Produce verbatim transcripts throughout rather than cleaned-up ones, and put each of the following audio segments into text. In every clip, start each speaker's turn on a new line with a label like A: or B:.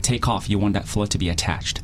A: take off, you want that float to be attached.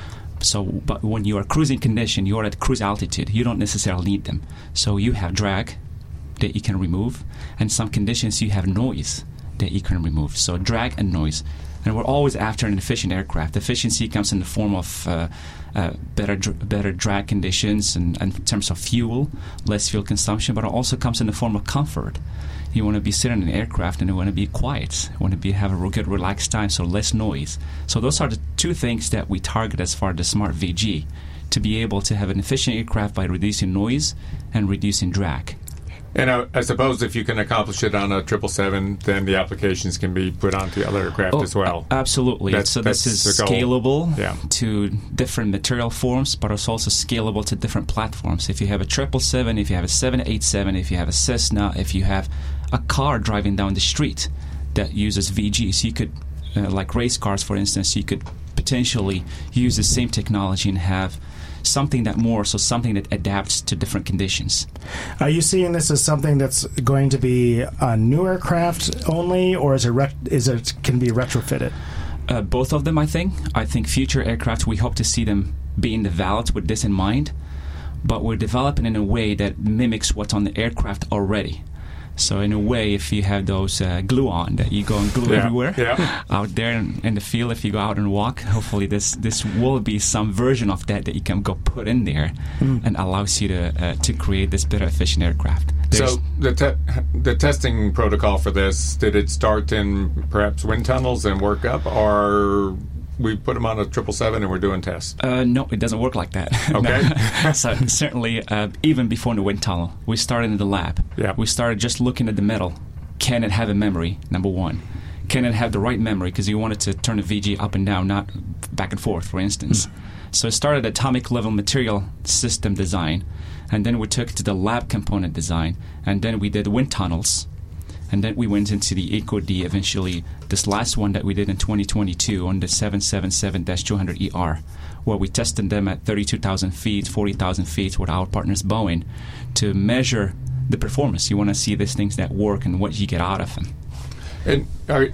A: So, but when you are cruising condition, you are at cruise altitude, you don't necessarily need them. So you have drag that you can remove, and some conditions you have noise that you can remove. So drag and noise. And we're always after an efficient aircraft. Efficiency comes in the form of uh, uh, better dr- better drag conditions and, and in terms of fuel, less fuel consumption, but it also comes in the form of comfort. You want to be sitting in an aircraft and you want to be quiet. You want to be have a good, relaxed time, so less noise. So those are the two things that we target as far as the Smart V G, to be able to have an efficient aircraft by reducing noise and reducing drag.
B: And I, I suppose if you can accomplish it on a triple seven, then the applications can be put onto other aircraft
A: oh,
B: as well.
A: Absolutely.
B: That's,
A: so
B: that's
A: this is
B: the goal.
A: scalable
B: yeah.
A: to different material forms, but it's also scalable to different platforms. If you have a triple seven, if you have a seven eighty-seven, if you have a Cessna, if you have a car driving down the street that uses V Gs, you could, uh, like race cars, for instance, you could potentially use the same technology and have something that more, so something that adapts to different conditions.
C: Are you seeing this as something that's going to be on new aircraft only, or is it ret- is it can be retrofitted?
A: Uh, both of them, I think. I think future aircraft, we hope to see them being developed with this in mind, but we're developing in a way that mimics what's on the aircraft already. So in a way, if you have those uh, glue on that you go and glue
B: yeah.
A: everywhere
B: yeah.
A: out there in, in the field, if you go out and walk, hopefully this this will be some version of that that you can go put in there mm. and allows you to uh, to create this better efficient aircraft. There's
B: so the te- the testing protocol for this, did it start in perhaps wind tunnels and work up, or we put them on a triple seven and we're doing tests?
A: Uh, no, it doesn't work like that.
B: Okay.
A: So certainly, uh, even before the wind tunnel, we started in the lab.
B: Yeah.
A: We started just looking at the metal. Can it have a memory, number one? Can it have the right memory? Because you wanted to turn the V G up and down, not back and forth, for instance. Mm. So it started atomic level material system design, and then we took it to the lab component design, and then we did wind tunnels. And then we went into the EcoD eventually, this last one that we did in twenty twenty-two on the seven seventy-seven dash two hundred E R, where we tested them at thirty-two thousand feet, forty thousand feet with our partners Boeing to measure the performance. You want to see these things that work and what you get out of them.
B: And are,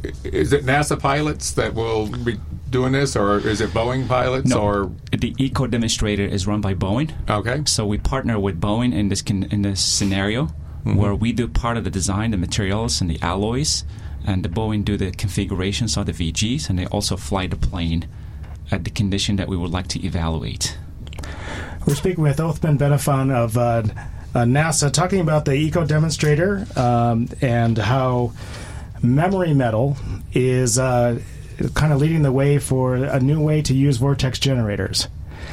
B: is it NASA pilots that will be doing this, or is it Boeing pilots?
A: No,
B: or
A: the Eco Demonstrator is run by Boeing.
B: Okay.
A: So we partner with Boeing in this con- in this scenario. Mm-hmm. Where we do part of the design, the materials and the alloys, and the Boeing do the configurations of the V Gs, and they also fly the plane at the condition that we would like to evaluate.
C: We're speaking with Othman Benifan of uh, uh, NASA, talking about the Eco Demonstrator um, and how memory metal is uh, kind of leading the way for a new way to use vortex generators.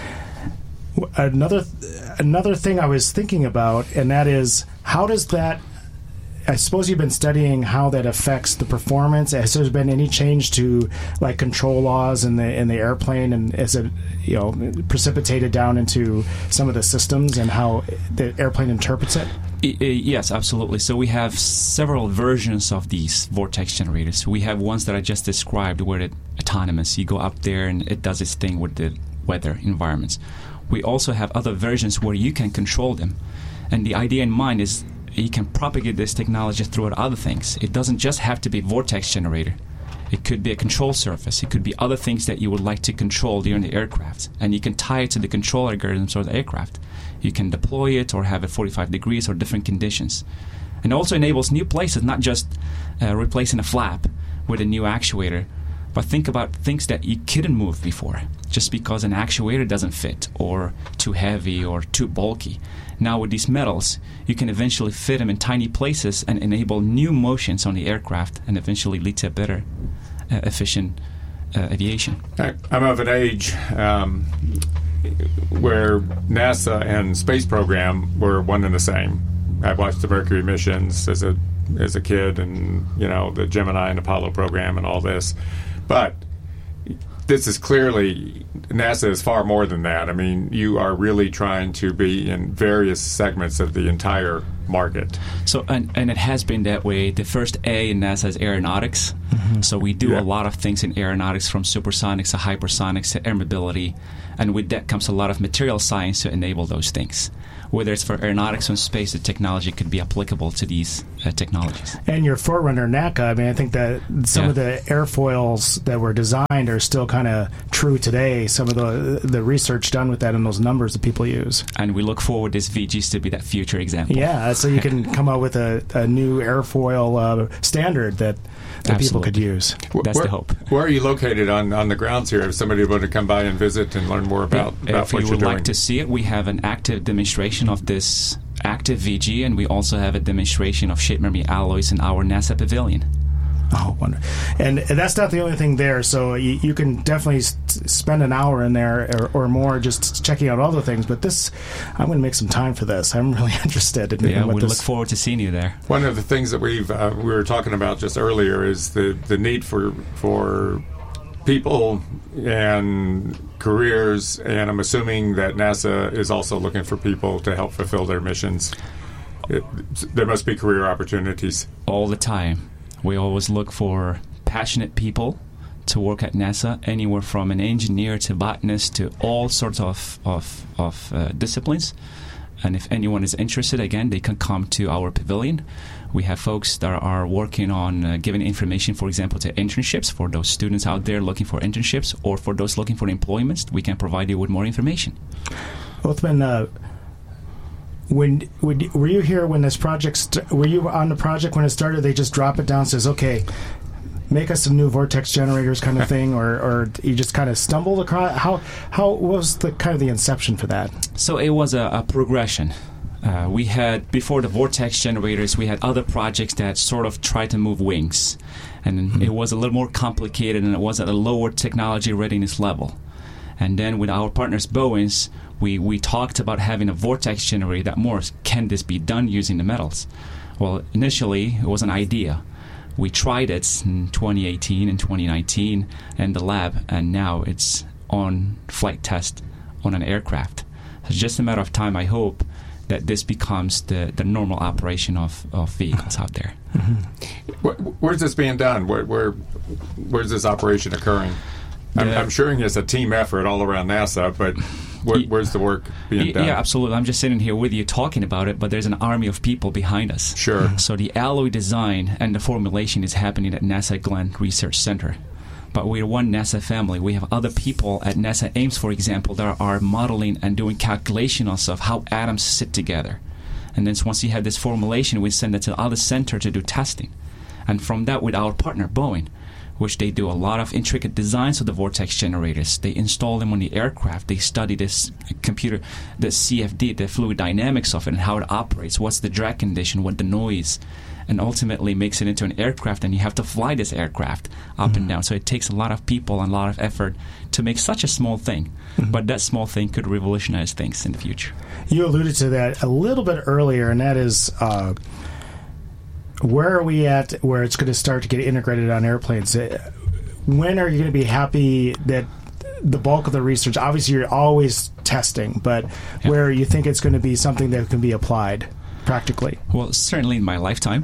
C: Another another thing I was thinking about, and that is, how does that, I suppose you've been studying how that affects the performance. Has there been any change to like control laws in the in the airplane, and is it, you know, precipitated down into some of the systems and how the airplane interprets it?
A: Yes, absolutely. So we have several versions of these vortex generators. We have ones that I just described where it's autonomous. You go up there and it does its thing with the weather environments. We also have other versions where you can control them. And the idea in mind is you can propagate this technology throughout other things. It doesn't just have to be vortex generator. It could be a control surface. It could be other things that you would like to control during the aircraft. And you can tie it to the control algorithms of the aircraft. You can deploy it or have it forty-five degrees or different conditions. And it also enables new places, not just uh, replacing a flap with a new actuator, but think about things that you couldn't move before just because an actuator doesn't fit or too heavy or too bulky. Now with these metals, you can eventually fit them in tiny places and enable new motions on the aircraft and eventually lead to a better, uh, efficient uh, aviation.
B: I, I'm of an age um, where NASA and space program were one and the same. I watched the Mercury missions as a as a kid, and you know the Gemini and Apollo program and all this, but this is clearly, NASA is far more than that. I mean, you are really trying to be in various segments of the entire market.
A: So, and, and it has been that way. The first A in NASA is aeronautics. Mm-hmm. So we do
B: yeah.
A: a lot of things in aeronautics, from supersonics to hypersonics to air mobility. And with that comes a lot of material science to enable those things. Whether it's for aeronautics or space, the technology could be applicable to these uh, technologies.
C: And your forerunner, N A C A, I mean, I think that some
A: yeah.
C: of the airfoils that were designed are still kind of true today. Some of the the research done with that and those numbers that people use.
A: And we look forward this V Gs to be that future example.
C: Yeah, so you can come up with a, a new airfoil uh, standard that, that people could use.
A: That's
B: where,
A: the hope.
B: Where are you located on, on the grounds here? If somebody would to come by and visit and learn more about,
A: yeah.
B: about
A: if
B: what
A: you
B: you're
A: would
B: doing.
A: like to see it, we have an active demonstration of this active V G, and we also have a demonstration of shape memory alloys in our NASA pavilion.
C: Oh, wonderful. And that's not the only thing there, so you, you can definitely s- spend an hour in there or, or more just checking out all the things, but this, I'm going to make some time for this. I'm really interested in,
A: yeah,
C: in what
A: we
C: this...
A: look forward to seeing you there.
B: One of the things that we've uh, we were talking about just earlier is the, the need for for people and careers, and I'm assuming that NASA is also looking for people to help fulfill their missions. It, there must be career opportunities.
A: All the time. We always look for passionate people to work at NASA, anywhere from an engineer to botanist to all sorts of, of, of uh, disciplines. And if anyone is interested, again, they can come to our pavilion. We have folks that are working on uh, giving information, for example, to internships for those students out there looking for internships, or for those looking for employment. We can provide you with more information.
C: Othman, uh, when, when were you here when this project? St- were you on the project when it started? They just drop it down, and says, "Okay, make us some new vortex generators," kind of thing, or or you just kind of stumbled across. How how what was the kind of the inception for that?
A: So it was a, a progression. Uh, we had, before the vortex generators, we had other projects that sort of tried to move wings. And mm-hmm. it was a little more complicated, and it was at a lower technology readiness level. And then with our partners, Boeing's, we, we talked about having a vortex generator that more, can this be done using the metals? Well, initially, it was an idea. We tried it in twenty eighteen and twenty nineteen in the lab, and now it's on flight test on an aircraft. It's just a matter of time, I hope, that this becomes the, the normal operation of, of vehicles out there.
B: Mm-hmm. Where, where's this being done? Where, where Where's this operation occurring? I'm, I'm sure it's a team effort all around NASA, but where, where's the work being done?
A: Yeah, absolutely. I'm just sitting here with you talking about it, but there's an army of people behind us.
B: Sure.
A: So the alloy design and the formulation is happening at NASA Glenn Research Center. But we're one NASA family. We have other people at NASA Ames, for example, that are modeling and doing calculations of how atoms sit together. And then once you have this formulation, we send it to the other center to do testing. And from that, with our partner, Boeing, which they do a lot of intricate designs of the vortex generators. They install them on the aircraft. They study this computer, the C F D, the fluid dynamics of it, and how it operates, what's the drag condition, what the noise, and ultimately makes it into an aircraft, and you have to fly this aircraft up mm-hmm. and down. So it takes a lot of people and a lot of effort to make such a small thing. Mm-hmm. But that small thing could revolutionize things in the future. You
C: alluded to that a little bit earlier, and that is... Uh, where are we at where it's going to start to get integrated on airplanes? When are you going to be happy that the bulk of the research, obviously you're always testing, but yeah. where you think it's going to be something that can be applied practically? Well, certainly in my lifetime.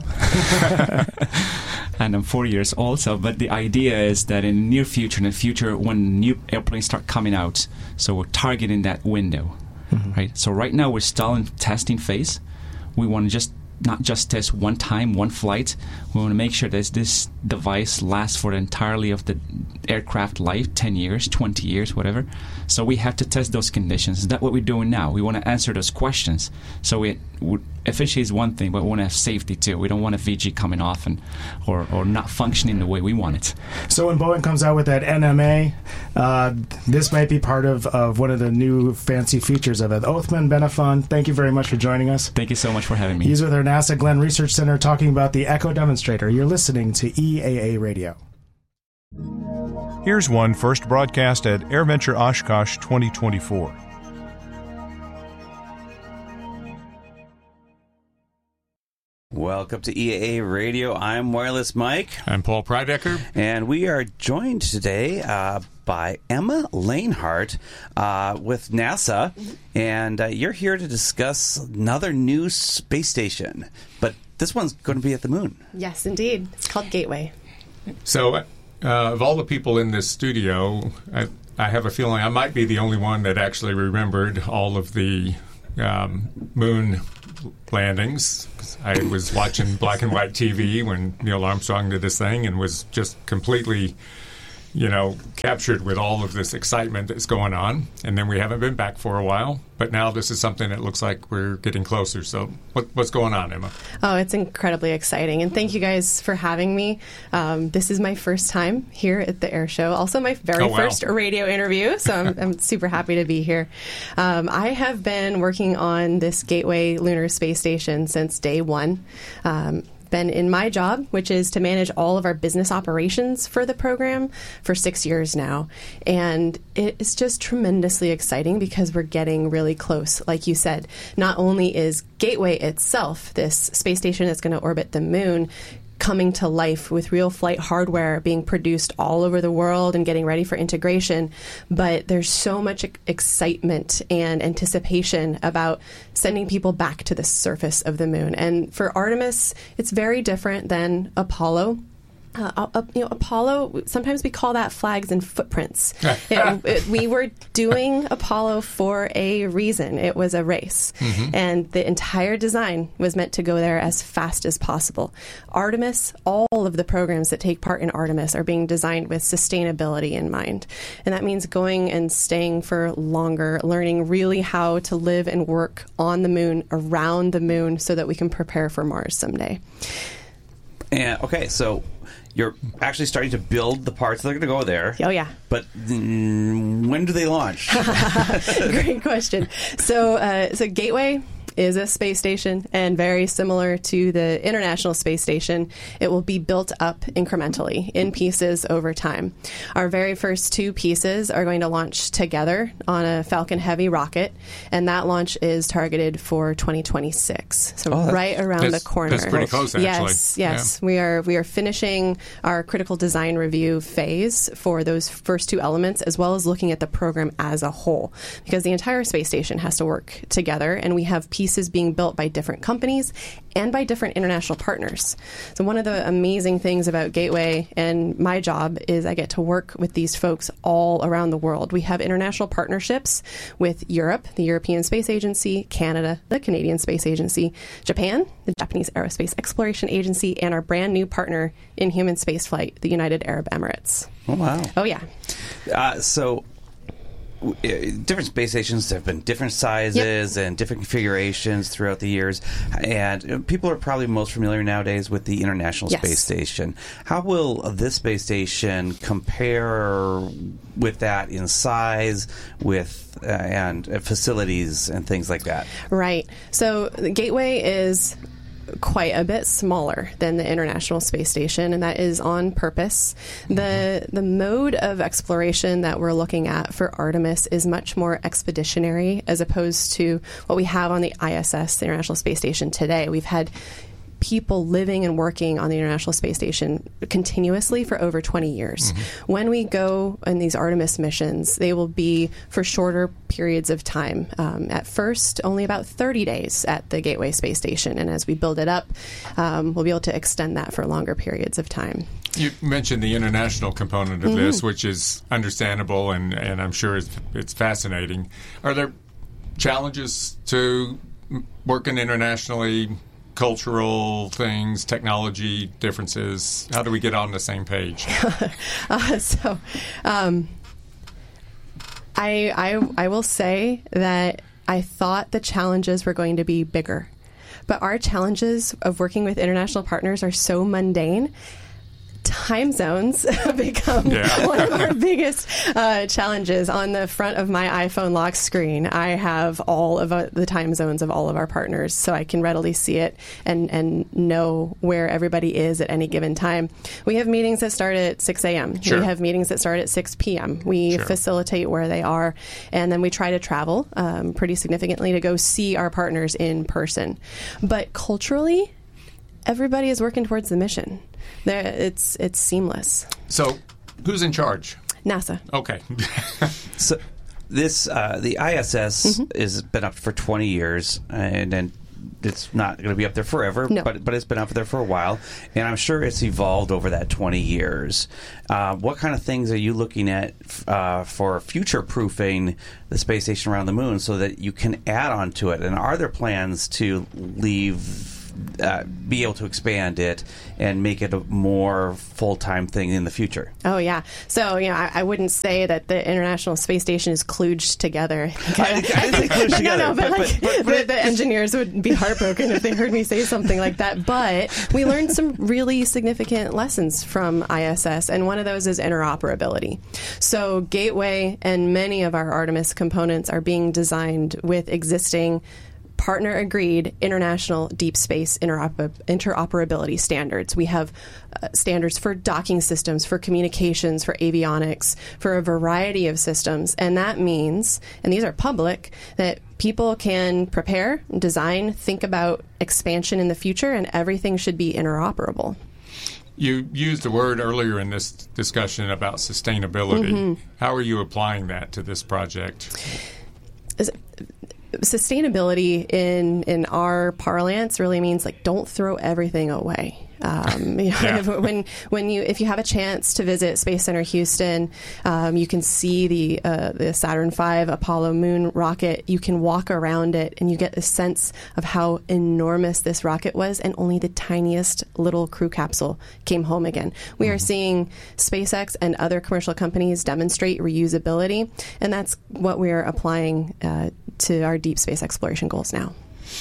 C: And I'm forty years old, so, but the idea is that in the near future, in the future when new airplanes start coming out, so we're targeting that window, mm-hmm. right? So right now we're still in testing phase. We want to just not just test one time, one flight. We want to make sure that this device lasts for the entirety of the aircraft life, ten years, twenty years, whatever. So we have to test those conditions. That's what we're doing now. We want to answer those questions. So we, we efficiency is one thing, but we want to have safety too. We don't want a V G coming off and or, or not functioning the way we want it. So when Boeing comes out with that N M A, uh, this might be part of, of one of the new fancy features of it. Othman Benifon, thank you very much for joining us. Thank you so much for having me. He's with our NASA Glenn Research Center talking about the Echo Demonstrator. You're listening to E A A Radio.
D: Here's one first broadcast at AirVenture Oshkosh twenty twenty-four.
E: Well, Welcome to E A A Radio. I'm Wireless Mike.
B: I'm Paul Prydecker.
E: And we are joined today uh, by Emma Lanehart uh, with NASA. And uh, you're here to discuss another new space station. But this one's going to be at the moon.
F: Yes, indeed. It's called Gateway.
B: So, uh, of all the people in this studio, I, I have a feeling I might be the only one that actually remembered all of the um, moon landings. I was watching black and white T V when Neil Armstrong did this thing and was just completely, you know, captured with all of this excitement that's going on. And then we haven't been back for a while, but now this is something that looks like we're getting closer. So what, what's going on, Emma?
F: Oh, it's incredibly exciting. And thank you guys for having me. Um, this is my first time here at the Air Show. Also my very
B: oh, wow.
F: first radio interview. So I'm, I'm super happy to be here. Um, I have been working on this Gateway Lunar Space Station since day one. Um, been in my job, which is to manage all of our business operations for the program, for six years now. And it's just tremendously exciting because we're getting really close. Like you said, not only is Gateway itself, this space station that's going to orbit the moon, coming to life with real flight hardware being produced all over the world and getting ready for integration. But there's so much excitement and anticipation about sending people back to the surface of the moon. And for Artemis, it's very different than Apollo. Uh, uh, you know, Apollo, sometimes we call that flags and footprints. it, it, we were doing Apollo for a reason. It was a race. Mm-hmm. And the entire design was meant to go there as fast as possible. Artemis, all of the programs that take part in Artemis are being designed with sustainability in mind. And that means going and staying for longer, learning really how to live and work on the moon, around the moon, so that we can prepare for Mars someday.
E: And, okay, so you're actually starting to build the parts that are going to go there.
F: Oh, yeah.
E: But mm, when do they launch?
F: Great question. So, uh, so Gateway is a space station, and very similar to the International Space Station, it will be built up incrementally in pieces over time. Our very first two pieces are going to launch together on a Falcon Heavy rocket, and that launch is targeted for twenty twenty-six. So
E: oh,
F: right around the corner.
B: That's pretty close, actually.
F: Yes, yes. Yeah. We are we are finishing our critical design review phase for those first two elements, as well as looking at the program as a whole, because the entire space station has to work together, and we have pieces being built by different companies and by different international partners. So one of the amazing things about Gateway and my job is I get to work with these folks all around the world. We have international partnerships with Europe, the European Space Agency, Canada, the Canadian Space Agency, Japan, the Japanese Aerospace Exploration Agency, and our brand new partner in human spaceflight, the United Arab Emirates.
E: Oh, wow.
F: Oh, yeah.
E: Uh, so different space stations have been different sizes
F: yep.
E: and different configurations throughout the years, and people are probably most familiar nowadays with the International
F: yes.
E: Space Station. How will this space station compare with that in size, with uh, and uh, facilities and things like that?
F: Right. So the Gateway is quite a bit smaller than the International Space Station, and that is on purpose. The the mode of exploration that we're looking at for Artemis is much more expeditionary as opposed to what we have on the I S S, the International Space Station, today. We've had people living and working on the International Space Station continuously for over twenty years. Mm-hmm. When we go on these Artemis missions, they will be for shorter periods of time. Um, at first, only about thirty days at the Gateway Space Station, and as we build it up, um, we'll be able to extend that for longer periods of time.
B: You mentioned the international component of mm-hmm. this, which is understandable, and, and I'm sure it's, it's fascinating. Are there challenges to working internationally? Cultural things, technology differences? How do we get on the same page?
F: uh, so, um, I, I I will say that I thought the challenges were going to be bigger, but our challenges of working with international partners are so mundane. Time zones become yeah. one of our biggest uh, challenges. On the front of my iPhone lock screen, I have all of uh, the time zones of all of our partners, so I can readily see it and, and know where everybody is at any given time. We have meetings that start at six a.m. Sure. We have meetings that start at six p.m. We sure. facilitate where they are, and then we try to travel um, pretty significantly to go see our partners in person. But culturally, everybody is working towards the mission. There, it's it's seamless.
B: So, who's in charge?
F: NASA.
B: Okay.
E: So this uh, the I S S
F: Mm-hmm.
E: has been up for twenty years, and then it's not going to be up there forever.
F: No.
E: But but it's been up there for a while, and I'm sure it's evolved over that twenty years. Uh, what kind of things are you looking at uh, for future proofing the space station around the moon so that you can add on to it? And are there plans to leave? Uh, be able to expand it and make it a more full-time thing in the future.
F: Oh, yeah. So, you know, I, I wouldn't say that the International Space Station is kludged together.
E: I, I didn't say kludged together.
F: No, no, but,
E: but,
F: like,
E: but, but, but
F: the, the engineers would be heartbroken if they heard me say something like that. But we learned some really significant lessons from I S S, and one of those is interoperability. So Gateway and many of our Artemis components are being designed with existing partner-agreed international deep space interoper- interoperability standards. We have uh, standards for docking systems, for communications, for avionics, for a variety of systems. And that means, and these are public, that people can prepare, design, think about expansion in the future, and everything should be interoperable.
B: You used a word earlier in this discussion about sustainability.
F: Mm-hmm.
B: How are you applying that to this project?
F: Is it, sustainability in in our parlance really means like don't throw everything away. Um, you know,
B: Yeah.
F: if, when when you if you have a chance to visit Space Center Houston, um, you can see the uh, the Saturn five Apollo moon rocket. You can walk around it, and you get a sense of how enormous this rocket was, and only the tiniest little crew capsule came home again. We are seeing SpaceX and other commercial companies demonstrate reusability, and that's what we are applying uh, to our deep space exploration goals now.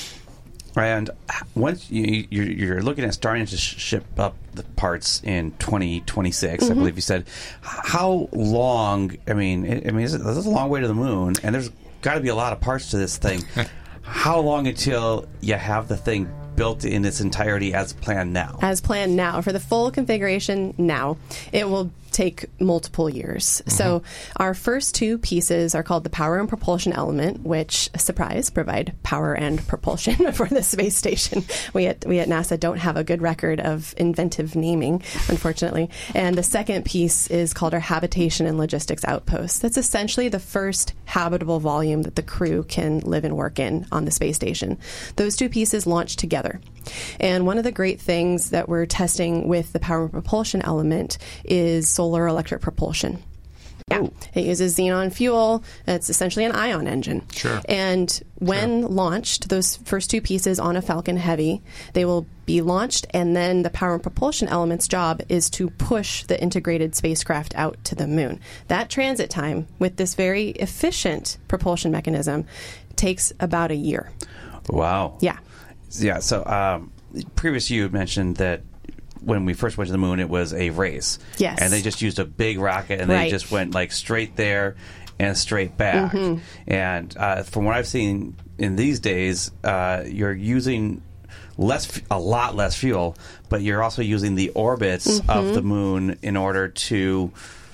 E: And once you, you're, you're looking at starting to sh- ship up the parts in twenty twenty-six,
F: Mm-hmm.
E: I believe you said, how long, I mean, I mean, this is a long way to the moon, and there's got to be a lot of parts to this thing. How long until you have the thing built in its entirety as planned now?
F: As planned now. For the full configuration now, it will take multiple years. Mm-hmm. So our first two pieces are called the power and propulsion element, which, surprise, provide power and propulsion for the space station. We at, we at NASA don't have a good record of inventive naming, unfortunately. And the second piece is called our habitation and logistics outpost. That's essentially the first habitable volume that the crew can live and work in on the space station. Those two pieces launch together. And one of the great things that we're testing with the power and propulsion element is solar electric propulsion. Yeah, it uses xenon fuel. It's essentially an ion engine.
B: Sure.
F: And when
B: Sure.
F: launched, those first two pieces on a Falcon Heavy, they will be launched, and then the power and propulsion element's job is to push the integrated spacecraft out to the moon. That transit time with this very efficient propulsion mechanism takes about a year.
E: Wow.
F: Yeah.
E: Yeah, so um, previous you had mentioned that when we first went to the moon, it was a race.
F: Yes.
E: And they just used a big rocket, and
F: Right.
E: they just went like straight there and straight back.
F: Mm-hmm.
E: And uh, from what I've seen in these days, uh, you're using less, f- a lot less fuel, but you're also using the orbits
F: Mm-hmm.
E: of the moon in order to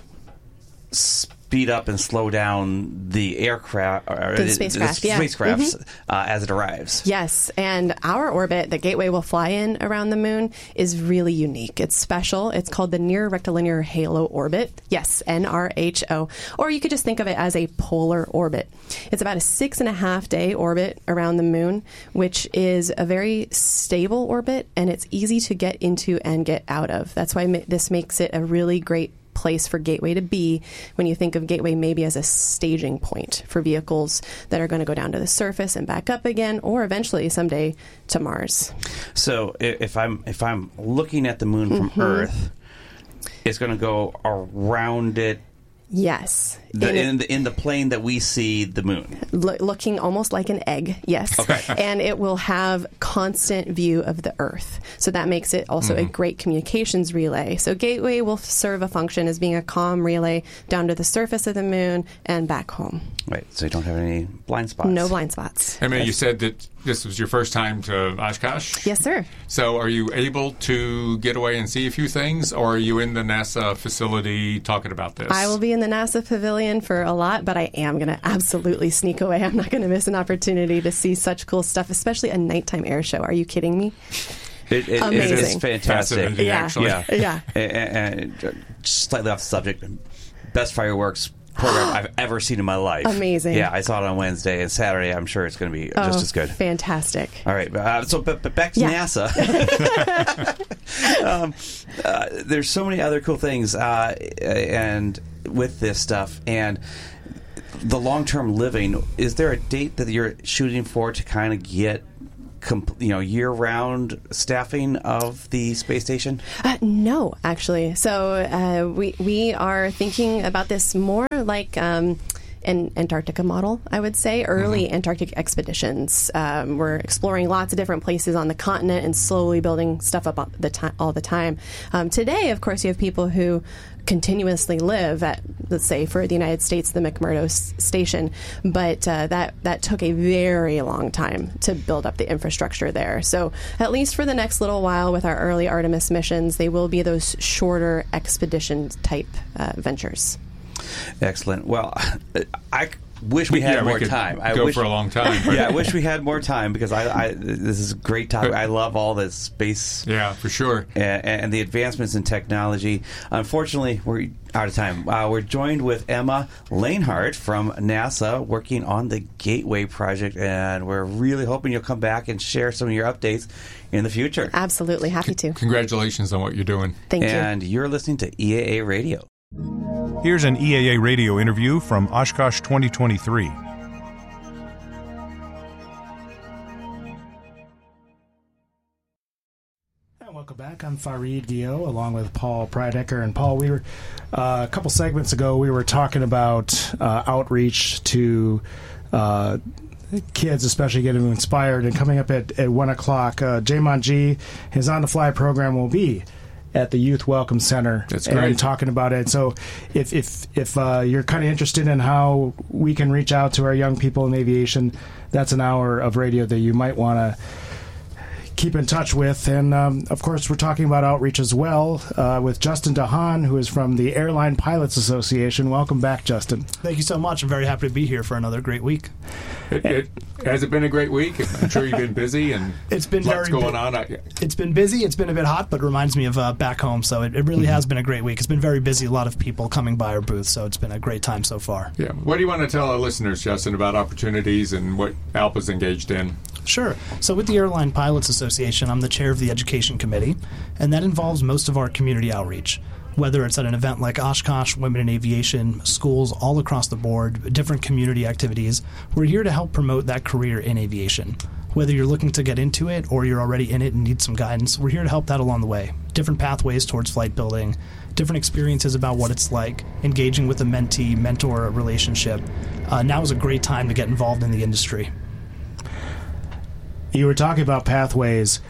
E: speed up and slow down the aircraft, or
F: The spacecraft, yeah.
E: spacecrafts uh, as it arrives.
F: Yes, and our orbit that Gateway will fly in around the moon is really unique. It's special. It's called the Near Rectilinear Halo Orbit. Yes, N R H O. Or you could just think of it as a polar orbit. It's about a six and a half day orbit around the moon, which is a very stable orbit, and it's easy to get into and get out of. That's why ma- this makes it a really great place for Gateway to be when you think of Gateway maybe as a staging point for vehicles that are going to go down to the surface and back up again, or eventually someday to Mars.
E: So i- if I'm if I'm looking at the moon from
F: Mm-hmm.
E: Earth, it's going to go around it
F: Yes.
E: the,
F: In it-
E: in the in the plane that we see the moon.
F: Lo- looking almost like an egg, yes.
E: Okay.
F: And it will have constant view of the Earth. So that makes it also a great communications relay. So Gateway will serve a function as being a comm relay down to the surface of the moon and back home.
E: Right. So you don't have any blind spots.
F: No blind spots.
B: I mean, you said that this was your first time to Oshkosh.
F: Yes, sir.
B: So are you able to get away and see a few things, or are you in the NASA facility talking about this?
F: I will be in the NASA pavilion for a lot, but I am going to absolutely sneak away. I'm not going to miss an opportunity to see such cool stuff, especially a nighttime air show. Are you kidding me?
E: It, it, it is fantastic.
B: Fascinating,
F: Yeah.
B: actually.
E: Yeah.
F: Yeah.
E: And, and slightly off the subject, best fireworks program I've ever seen in my life.
F: Amazing.
E: Yeah, I saw it on Wednesday and Saturday. I'm sure it's going to be
F: Oh,
E: just as good.
F: Fantastic.
E: All right, uh, so but, but back to
F: Yeah.
E: NASA. um, uh, there's so many other cool things, uh, and with this stuff and the long-term living. Is there a date that you're shooting for to kind of get, comp- you know, year-round staffing of the space station?
F: Uh, no, actually. So uh, we we are thinking about this more like um, an Antarctica model, I would say. Early mm-hmm. Antarctic expeditions. Um, we're exploring lots of different places on the continent and slowly building stuff up all the, ti- all the time. Um, today, of course, you have people who continuously live at, let's say, for the United States, the McMurdo s- station, but uh, that that took a very long time to build up the infrastructure there. So at least for the next little while with our early Artemis missions, they will be those shorter expedition type uh, ventures.
E: Excellent. Well, I wish we had
B: yeah,
E: more
B: we could
E: time. I
B: go
E: wish,
B: for a long time. But
E: yeah, I wish we had more time because I, I this is a great topic. I love all this space.
B: Yeah, for sure.
E: And, and the advancements in technology. Unfortunately, we're out of time. Uh, we're joined with Emma Lanehart from NASA, working on the Gateway project, and we're really hoping you'll come back and share some of your updates in the future.
F: Absolutely, happy to.
B: Congratulations on what you're doing.
F: Thank you.
E: And you're listening to E A A Radio.
D: Here's an E A A radio interview from Oshkosh twenty twenty-three.
C: And welcome back. I'm Fareed Gio, along with Paul Prydecker. And Paul, we were uh, a couple segments ago. We were talking about uh, outreach to uh, kids, especially getting them inspired. And coming up at, at one o'clock, uh, Jamon G, his On the Fly program will be at the Youth Welcome Center.
B: That's
C: and
B: great.
C: talking about it. So if if if uh, you're kind of interested in how we can reach out to our young people in aviation, that's an hour of radio that you might want to keep in touch with. And um, of course, we're talking about outreach as well uh, with Justin DeHaan, who is from the Airline Pilots Association. Welcome back, Justin.
G: Thank you so much. I'm very happy to be here for another great week.
B: It, it, has it been a great week? I'm sure you've been busy and
G: It's been
B: lots
G: very
B: going
G: bu-
B: on. I,
G: It's been busy. It's been a bit hot, but it reminds me of uh, back home. So it, it really has been a great week. It's been very busy. A lot of people coming by our booth. So it's been a great time so far.
B: yeah. What do you want to tell our listeners, Justin, about opportunities and what ALPA's engaged in?
G: Sure. So with the Airline Pilots Association, I'm the chair of the Education Committee, and that involves most of our community outreach. Whether it's at an event like Oshkosh, Women in Aviation, schools all across the board, different community activities, we're here to help promote that career in aviation. Whether you're looking to get into it or you're already in it and need some guidance, we're here to help that along the way. Different pathways towards flight building, different experiences about what it's like, engaging with a mentee-mentor relationship. Uh, now is a great time to get involved in the industry.
C: You were talking about pathways.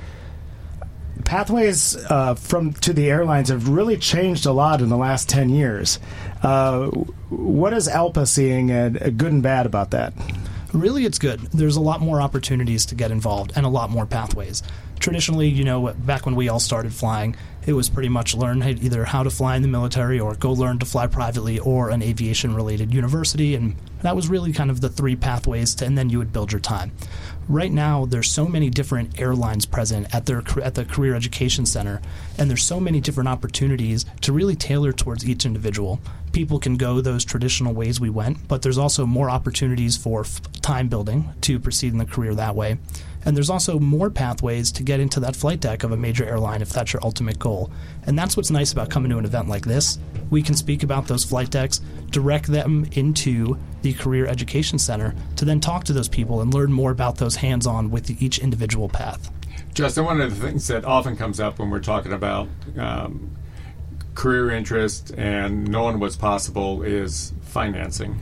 C: Pathways uh, from to the airlines have really changed a lot in the last ten years. Uh, what is ALPA seeing, uh, good and bad, about that?
G: Really, it's good. There's a lot more opportunities to get involved and a lot more pathways. Traditionally, you know, back when we all started flying, it was pretty much learn either how to fly in the military or go learn to fly privately or an aviation-related university, and that was really kind of the three pathways, to, and then you would build your time. Right now, there's so many different airlines present at their at the Career Education Center, and there's so many different opportunities to really tailor towards each individual. People can go those traditional ways we went, but there's also more opportunities for f- time building to proceed in the career that way. And there's also more pathways to get into that flight deck of a major airline if that's your ultimate goal. And that's what's nice about coming to an event like this. We can speak about those flight decks, direct them into the Career Education Center to then talk to those people and learn more about those hands-on with each individual path.
B: Justin, one of the things that often comes up when we're talking about um, career interest and knowing what's possible is financing.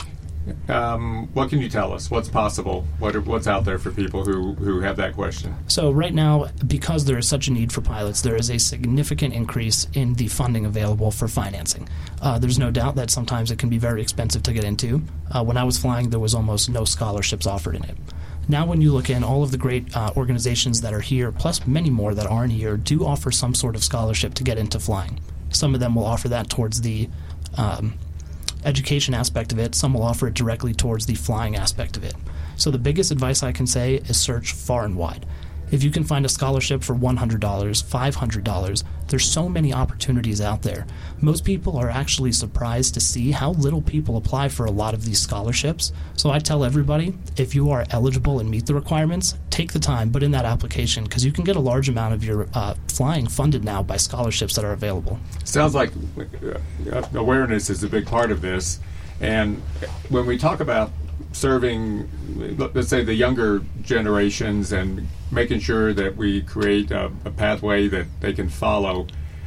B: Um, what can you tell us? What's possible? What are, what's out there for people who, who have that question?
G: So right now, because there is such a need for pilots, there is a significant increase in the funding available for financing. Uh, there's no doubt that sometimes it can be very expensive to get into. Uh, when I was flying, there was almost no scholarships offered in it. Now when you look in, all of the great uh, organizations that are here, plus many more that aren't here, do offer some sort of scholarship to get into flying. Some of them will offer that towards the um, education aspect of it. Some will offer it directly towards the flying aspect of it. So the biggest advice I can say is search far and wide. If you can find a scholarship for one hundred dollars, five hundred dollars, there's so many opportunities out there. Most people are actually surprised to see how little people apply for a lot of these scholarships. So I tell everybody, if you are eligible and meet the requirements, take the time, put in that application, because you can get a large amount of your uh, flying funded now by scholarships that are available.
B: Sounds like uh, awareness is a big part of this. And when we talk about serving, let's say, the younger generations and making sure that we create a, a pathway that they can follow,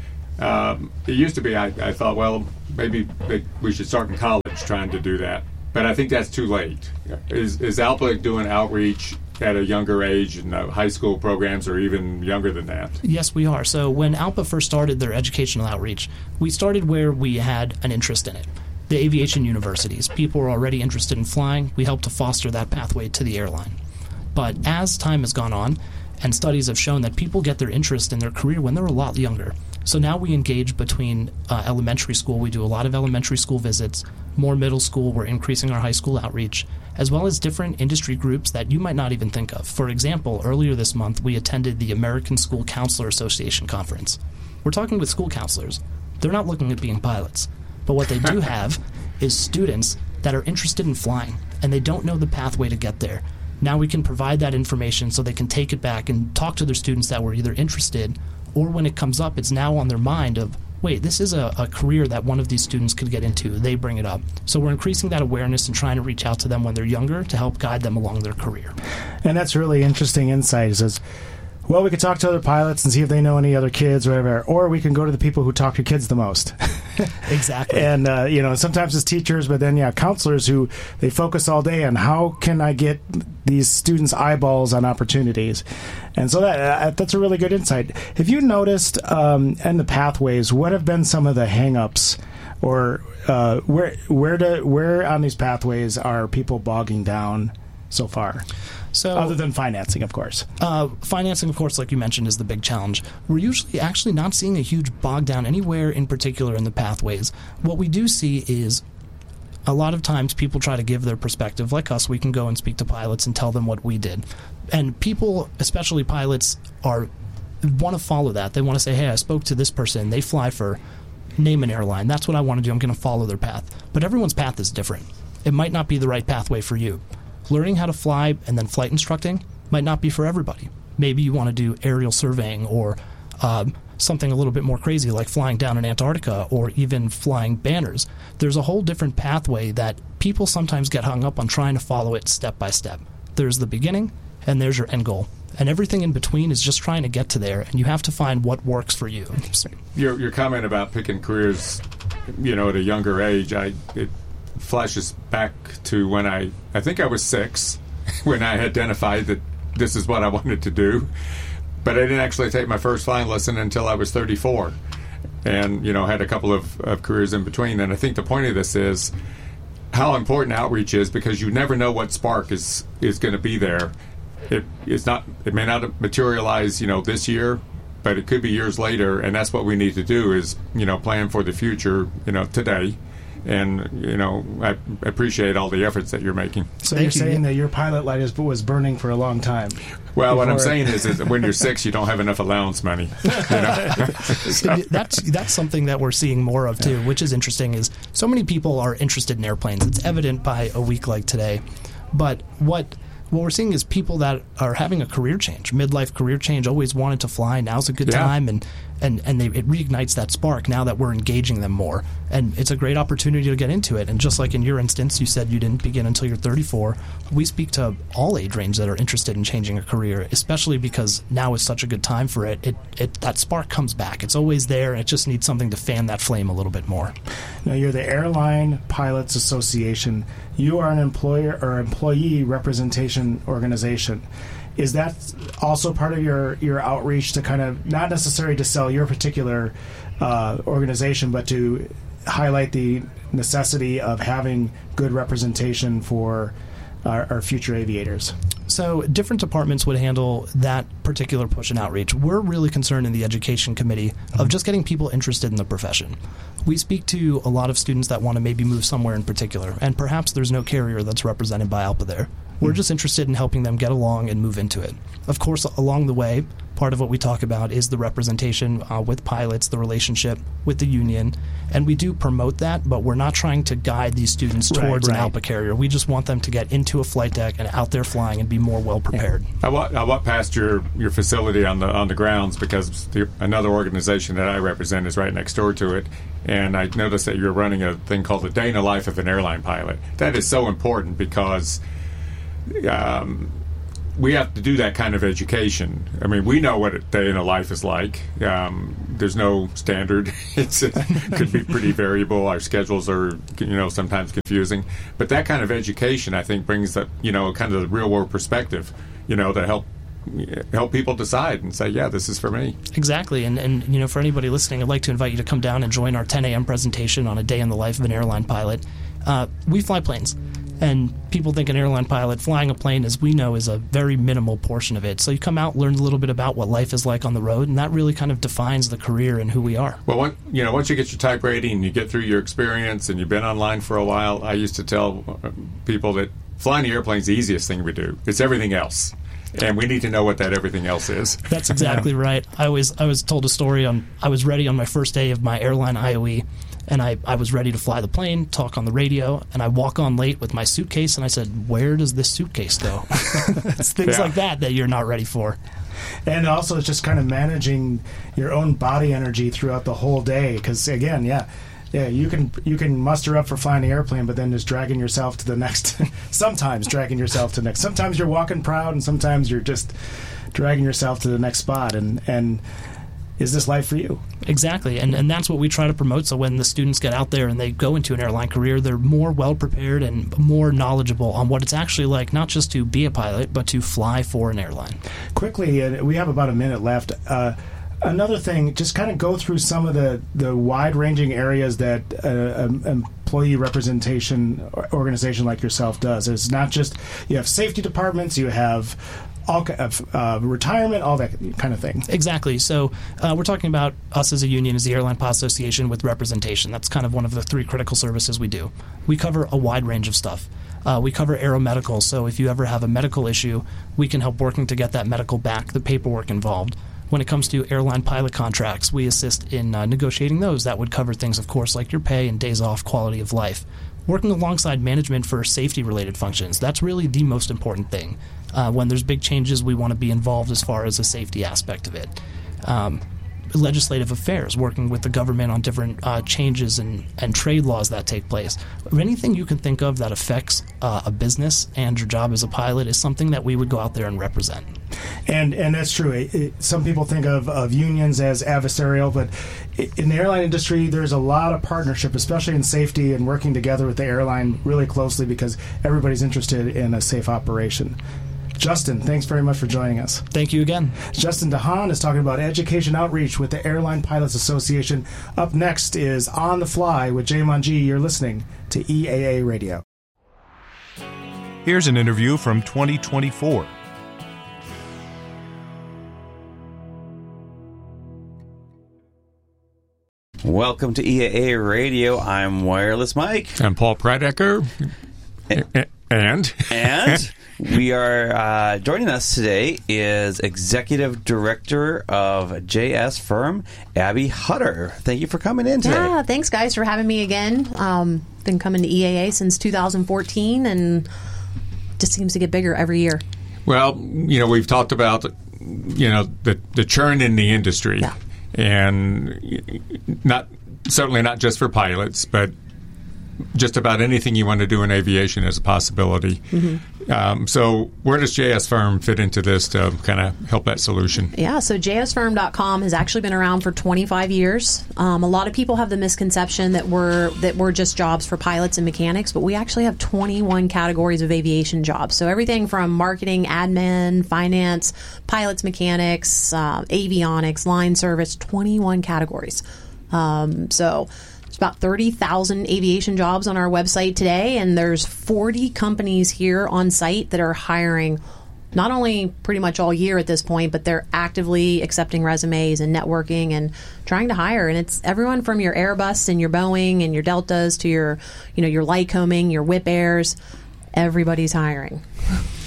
B: um, it used to be, I, I thought, well, maybe they, we should start in college trying to do that. But I think that's too late. Is, is ALPA doing outreach at a younger age in uh, high school programs or even younger than that?
G: Yes, we are. So when ALPA first started their educational outreach, we started where we had an interest in it. The aviation universities. People were already interested in flying. We helped to foster that pathway to the airline. But as time has gone on, and studies have shown that people get their interest in their career when they're a lot younger. So now we engage between uh, elementary school. We do a lot of elementary school visits, more middle school. We're increasing our high school outreach, as well as different industry groups that you might not even think of. For example, earlier this month, we attended the American School Counselor Association conference. We're talking with school counselors. They're not looking at being pilots. But what they do have is students that are interested in flying, and they don't know the pathway to get there. Now we can provide that information so they can take it back and talk to their students that were either interested, or when it comes up, it's now on their mind of, wait, this is a, a career that one of these students could get into. They bring it up. So we're increasing that awareness and trying to reach out to them when they're younger to help guide them along their career.
C: And that's really interesting insight. It says, well, we could talk to other pilots and see if they know any other kids or whatever, or we can go to the people who talk to kids the most.
G: Exactly.
C: And, uh, you know, sometimes it's teachers, but then, yeah, counselors who they focus all day on how can I get these students' eyeballs on opportunities. And so that uh, that's a really good insight. Have you noticed um, in the pathways, what have been some of the hang-ups, or uh, where, where, do, where on these pathways are people bogging down so far?
G: So,
C: other than financing, of course.
G: Uh, financing, of course, like you mentioned, is the big challenge. We're usually actually not seeing a huge bog down anywhere in particular in the pathways. What we do see is a lot of times people try to give their perspective. Like us, we can go and speak to pilots and tell them what we did. And people, especially pilots, are want to follow that. They want to say, hey, I spoke to this person. They fly for name an airline. That's what I want to do. I'm going to follow their path. But everyone's path is different. It might not be the right pathway for you. Learning how to fly and then flight instructing might not be for everybody. Maybe you want to do aerial surveying or um, something a little bit more crazy like flying down in Antarctica or even flying banners. There's a whole different pathway that people sometimes get hung up on trying to follow it step by step. There's the beginning and there's your end goal. And everything in between is just trying to get to there, and you have to find what works for you.
B: Your, your comment about picking careers, you know, at a younger age, I it flashes back to when I, I think I was six, when I identified that this is what I wanted to do. But I didn't actually take my first flying lesson until I was thirty-four. And, you know, had a couple of, of careers in between. And I think the point of this is how important outreach is, because you never know what spark is, is going to be there. It, it's not, it may not materialize, you know, this year, but it could be years later. And that's what we need to do is, you know, plan for the future, you know, today. And, you know, I appreciate all the efforts that you're making.
C: So
G: Thank
C: you're
G: you.
C: saying that your pilot light is, was burning for a long time.
B: Well, what I'm
C: before-
B: saying is, is that when you're six, you don't have enough allowance money. You know? So-
G: that's that's something that we're seeing more of too, which is interesting. Is so many people are interested in airplanes. It's evident by a week like today. But what what we're seeing is people that are having a career change, midlife career change, always wanted to fly. Now's a good
B: Yeah.
G: time, and and and they, it reignites that spark now that we're engaging them more. And it's a great opportunity to get into it. And just like in your instance, you said you didn't begin until you're thirty-four. We speak to all age range that are interested in changing a career, especially because now is such a good time for it. It, it that spark comes back. It's always there, and it just needs something to fan that flame a little bit more.
C: Now, you're the Airline Pilots Association. You are an employer or employee representation organization. Is that also part of your, your outreach to kind of, not necessarily to sell your particular uh, organization, but to highlight the necessity of having good representation for our, our future aviators?
G: So different departments would handle that particular push and outreach. We're really concerned in the education committee of just getting people interested in the profession. We speak to a lot of students that want to maybe move somewhere in particular, and perhaps there's no carrier that's represented by ALPA there. We're just interested in helping them get along and move into it. Of course, along the way, part of what we talk about is the representation uh, with pilots, the relationship with the union, and we do promote that, but we're not trying to guide these students towards
C: right, right.
G: an ALPA carrier. We just want them to get into a flight deck and out there flying and be more well prepared.
B: I walked, I walked past your, your facility on the on the grounds because the, another organization that I represent is right next door to it, and I noticed that you're running a thing called the Day in the Life of an Airline Pilot. That is so important because um, we have to do that kind of education. I mean, we know what a day in a life is like. Um, there's no standard. It's, it could be pretty variable. Our schedules are, you know, sometimes confusing. But that kind of education, I think, brings that, you know, kind of the real world perspective, you know, to help help people decide and say, yeah, this is for me.
G: Exactly. And, and you know, for anybody listening, I'd like to invite you to come down and join our ten a.m. presentation on a day in the life of an airline pilot. Uh, we fly planes. And people think an airline pilot flying a plane, as we know, is a very minimal portion of it. So you come out, learn a little bit about what life is like on the road, and that really kind of defines the career and who we are.
B: Well, what, you know, once you get your type rating and you get through your experience and you've been online for a while, I used to tell people that flying the airplane is the easiest thing we do. It's everything else. And we need to know what that everything else is.
G: That's exactly right. I was I was told a story on I was ready on my first day of my airline I O E, and I, I was ready to fly the plane, talk on the radio, and I walk on late with my suitcase, and I said, where does this suitcase go? It's things
B: Yeah.
G: like that that you're not ready for.
C: And also, it's just kind of managing your own body energy throughout the whole day. Because again, yeah, yeah, you can you can muster up for flying the airplane, but then just dragging yourself to the next. Sometimes dragging yourself to the next. Sometimes you're walking proud, and sometimes you're just dragging yourself to the next spot. And and is this life for you?
G: Exactly, and and that's what we try to promote. So when the students get out there and they go into an airline career, they're more well prepared and more knowledgeable on what it's actually like, not just to be a pilot, but to fly for an airline.
C: Quickly, uh, we have about a minute left. Uh, another thing, just kind of go through some of the, the wide-ranging areas that uh, um, employee representation organization like yourself does. It's not just, you have safety departments, you have all of uh, retirement, all that kind of thing.
G: Exactly. So uh, we're talking about us as a union, as the Airline Pilot Association, with representation. That's kind of one of the three critical services we do. We cover a wide range of stuff. Uh, we cover aeromedical, so if you ever have a medical issue, we can help working to get that medical back, the paperwork involved. When it comes to airline pilot contracts, we assist in uh, negotiating those. That would cover things, of course, like your pay and days off, quality of life. Working alongside management for safety-related functions, that's really the most important thing. Uh, when there's big changes, we want to be involved as far as the safety aspect of it. Um, legislative affairs, working with the government on different uh, changes and, and trade laws that take place. Anything you can think of that affects uh, a business and your job as a pilot is something that we would go out there and represent.
C: And and that's true. It, it, some people think of, of unions as adversarial, but in the airline industry, there's a lot of partnership, especially in safety and working together with the airline really closely because everybody's interested in a safe operation. Justin, thanks very much for joining us.
G: Thank you again.
C: Justin DeHaan is talking about education outreach with the Airline Pilots Association. Up next is On the Fly with Jay Mungie. You're listening to E A A Radio.
D: Here's an interview from twenty twenty-four.
E: Welcome to E A A Radio. I'm Wireless Mike.
B: I'm Paul Pradecker. And?
E: And we are, uh, joining us today is Executive Director of J S Firm, Abby Hutter. Thank you for coming in today.
H: Yeah, thanks guys for having me again. Um, been coming to E A A since two thousand fourteen and just seems to get bigger every year.
B: Well, you know, we've talked about, you know, the, the churn in the industry.
H: Yeah.
B: And not certainly not just for pilots, but just about anything you want to do in aviation is a possibility. Mm-hmm. Um, so where does J S Firm fit into this to kind of help that solution?
H: Yeah, so J S firm dot com has actually been around for twenty-five years. Um, a lot of people have the misconception that we're that we're just jobs for pilots and mechanics, but we actually have twenty-one categories of aviation jobs. So everything from marketing, admin, finance, pilots, mechanics, uh, avionics, line service, twenty-one categories. Um, so there's about thirty thousand aviation jobs on our website today, and there's forty companies here on site that are hiring not only pretty much all year at this point, but they're actively accepting resumes and networking and trying to hire. And it's everyone from your Airbus and your Boeing and your Deltas to your, you know, your Lycoming, your Whip Airs. Everybody's hiring.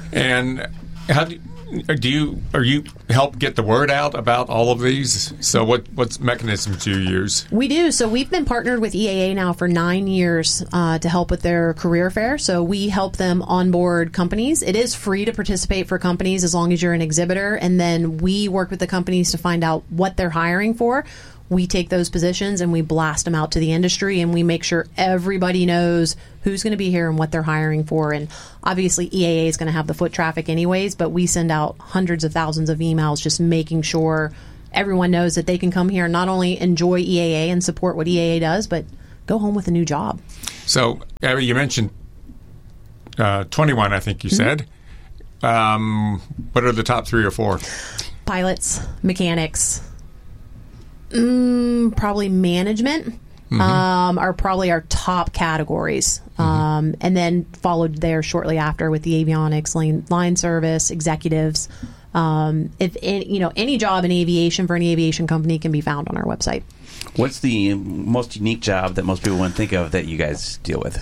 B: And how do you, do you are you help get the word out about all of these? So what what mechanisms do you use?
H: We do. So we've been partnered with E A A now for nine years uh, to help with their career fair. So we help them onboard companies. It is free to participate for companies as long as you're an exhibitor. And then we work with the companies to find out what they're hiring for. We take those positions and we blast them out to the industry, and we make sure everybody knows who's going to be here and what they're hiring for. And obviously E A A is going to have the foot traffic anyways, but we send out hundreds of thousands of emails just making sure everyone knows that they can come here and not only enjoy E A A and support what E A A does, but go home with a new job.
B: So, Abby, you mentioned uh, twenty-one, I think you mm-hmm. said. Um, what are the top three or four?
H: Pilots, mechanics, Mm, probably management mm-hmm. um, are probably our top categories. Mm-hmm. Um, and then followed there shortly after with the avionics, line, line service, executives. Um, if any, you know, any job in aviation for any aviation company can be found on our website.
E: What's the most unique job that most people wouldn't think of that you guys deal with?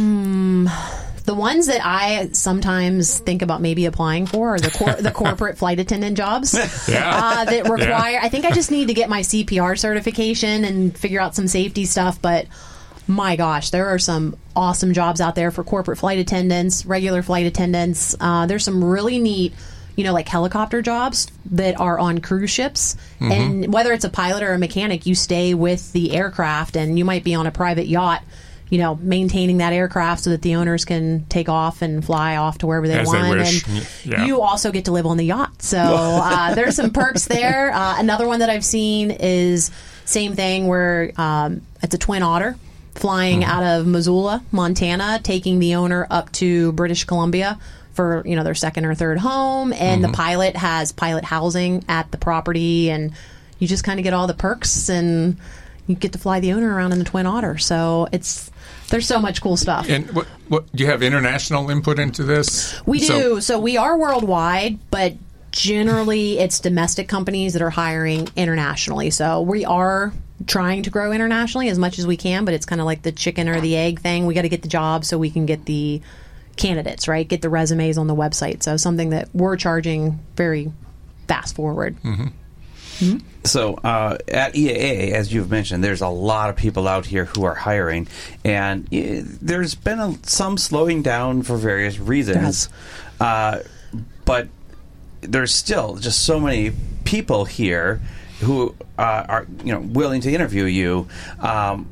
H: Hmm. The ones that I sometimes think about maybe applying for are the cor- the corporate flight attendant jobs
B: yeah.
H: uh, that require.
B: Yeah.
H: I think I just need to get my C P R certification and figure out some safety stuff. But my gosh, there are some awesome jobs out there for corporate flight attendants, regular flight attendants. Uh, there's some really neat, you know, like helicopter jobs that are on cruise ships. Mm-hmm. And whether it's a pilot or a mechanic, you stay with the aircraft, and you might be on a private yacht, you know, maintaining that aircraft so that the owners can take off and fly off to wherever they
B: As
H: want.
B: They wish.
H: And
B: yeah.
H: you also get to live on the yacht. So uh, there's some perks there. Uh, another one that I've seen is same thing where um, it's a Twin Otter flying mm-hmm. out of Missoula, Montana, taking the owner up to British Columbia for, you know, their second or third home. And mm-hmm. the pilot has pilot housing at the property, and you just kind of get all the perks, and you get to fly the owner around in the Twin Otter. So it's there's so much cool stuff.
B: And what, what do you have international input into this?
H: We do.
B: So,
H: so we are worldwide, but generally it's domestic companies that are hiring internationally. So we are trying to grow internationally as much as we can, but it's kind of like the chicken or the egg thing. We got to get the job so we can get the candidates, right? Get the resumes on the website. So something that we're charging very fast forward.
B: Mm-hmm.
H: Mm-hmm.
E: So uh, at E A A, as you've mentioned, there's a lot of people out here who are hiring, and uh, there's been a, some slowing down for various reasons. Uh, but there's still just so many people here who uh, are, you know, willing to interview you. Um,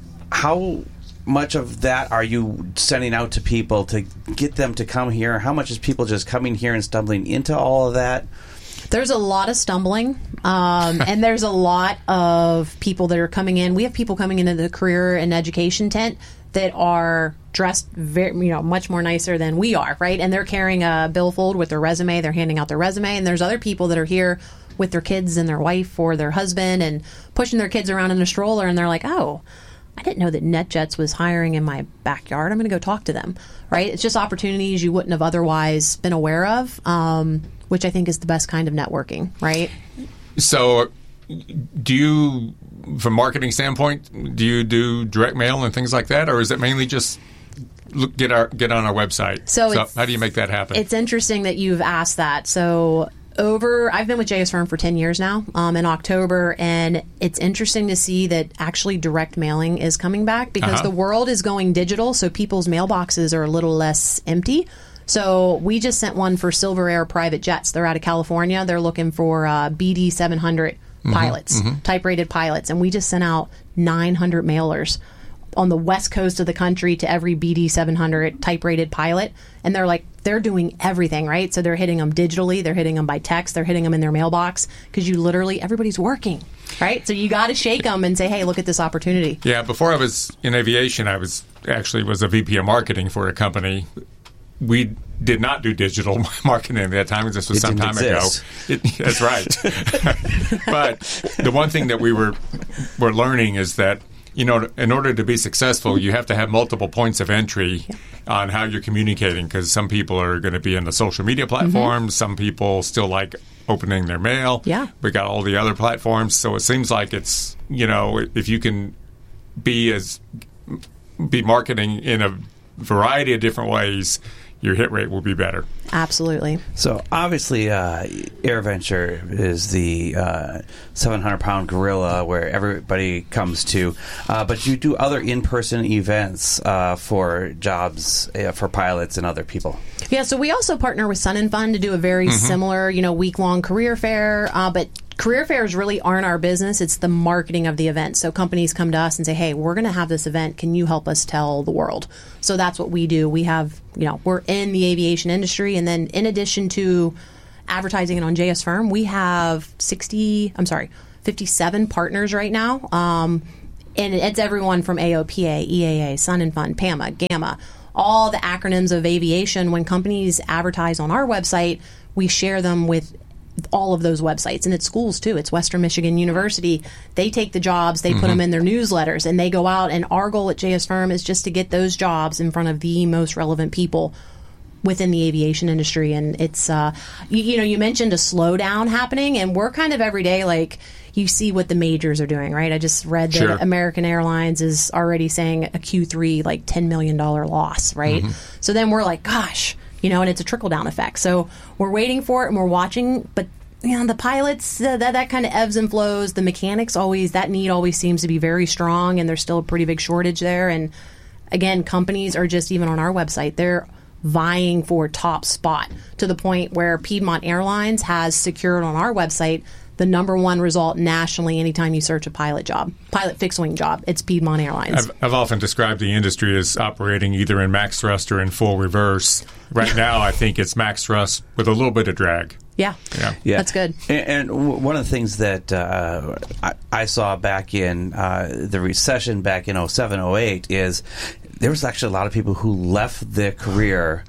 E: how much of that are you sending out to people to get them to come here? How much is people just coming here and stumbling into all of that?
H: There's a lot of stumbling, um, and there's a lot of people that are coming in. We have people coming into the career and education tent that are dressed very, you know, much more nicer than we are, right? And they're carrying a billfold with their resume. They're handing out their resume. And there's other people that are here with their kids and their wife or their husband and pushing their kids around in a stroller. And they're like, oh, I didn't know that NetJets was hiring in my backyard. I'm going to go talk to them, right? It's just opportunities you wouldn't have otherwise been aware of, um, which I think is the best kind of networking, right?
B: So do you, from a marketing standpoint, do you do direct mail and things like that, or is it mainly just look, get our get on our website?
H: So,
B: so how do you make that happen?
H: It's interesting that you've asked that. So over, I've been with J S Firm for ten years now, um, in October, and it's interesting to see that actually direct mailing is coming back because
B: uh-huh.
H: the world is going digital, so people's mailboxes are a little less empty. So we just sent one for Silver Air private jets. They're out of California. They're looking for uh, B D seven hundred mm-hmm, pilots, mm-hmm. type-rated pilots. And we just sent out nine hundred mailers on the west coast of the country to every B D seven hundred type-rated pilot. And they're like, they're doing everything, right? So they're hitting them digitally. They're hitting them by text. They're hitting them in their mailbox because you literally, everybody's working, right? So you got to shake them and say, hey, look at this opportunity.
B: Yeah, before I was in aviation, I was actually was a V P of marketing for a company. We did not do digital marketing at that time. This was
E: it
B: some time
E: exist.
B: ago. It, that's right. But the one thing that we were were learning is that, you know, in order to be successful, you have to have multiple points of entry yeah. on how you're communicating, because some people are going to be in the social media platforms. Mm-hmm. Some people still like opening their mail.
H: Yeah.
B: We got all the other platforms. So it seems like it's, you know, if you can be as be marketing in a variety of different ways, your hit rate will be better.
H: Absolutely.
E: So obviously, uh, AirVenture is the uh, seven hundred pound gorilla where everybody comes to, uh, but you do other in-person events uh, for jobs uh, for pilots and other people.
H: Yeah, so we also partner with Sun and Fun to do a very mm-hmm. similar, you know, week-long career fair, uh, but career fairs really aren't our business. It's the marketing of the event. So companies come to us and say, hey, we're going to have this event. Can you help us tell the world? So that's what we do. We have, you know, we're in the aviation industry. And then in addition to advertising it on J S Firm, we have sixty, I'm sorry, fifty-seven partners right now. Um, and it's everyone from A O P A, E A A, Sun and Fun, PAMA, GAMA, all the acronyms of aviation. When companies advertise on our website, we share them with all of those websites, and it's schools too. It's Western Michigan University. They take the jobs, they mm-hmm. put them in their newsletters, and they go out, and our goal at J S Firm is just to get those jobs in front of the most relevant people within the aviation industry. And it's uh you, you know, you mentioned a slowdown happening, and we're kind of every day, like, you see what the majors are doing, right? I just read that sure. American Airlines is already saying a Q three like ten million dollars loss, right? Mm-hmm. So then we're like, gosh, you know, and it's a trickle-down effect. So we're waiting for it, and we're watching. But, you know, the pilots, uh, that, that kind of ebbs and flows. The mechanics always, that need always seems to be very strong, and there's still a pretty big shortage there. And, again, companies are just, even on our website, they're vying for top spot to the point where Piedmont Airlines has secured on our website the number one result nationally anytime you search a pilot job, pilot fixed-wing job. It's Piedmont Airlines.
B: I've, I've often described the industry as operating either in max thrust or in full reverse. Right now, I think it's max thrust with a little bit of drag.
H: Yeah,
B: yeah,
E: yeah.
H: That's good.
E: And, and w- one of the things that uh, I, I saw back in uh, the recession back in oh seven, oh eight is there was actually a lot of people who left their career